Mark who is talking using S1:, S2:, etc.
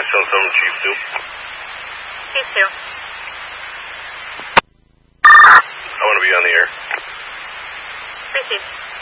S1: 7 Chief 2.
S2: Chief 2.
S1: I want to be on the air.
S2: Received.